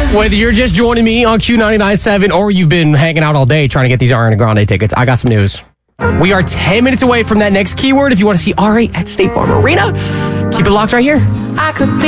Whether you're just joining me on Q99.7 or you've been hanging out all day trying to get these Ariana Grande tickets, I got some news. We are 10 minutes away from that next keyword. If you want to see Ari at State Farm Arena, keep it locked right here. I could be